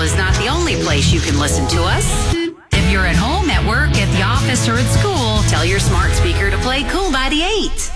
is not the only place you can listen to us. If you're at home, at work, at the office, or at school, tell your smart speaker to play Cool by the 8.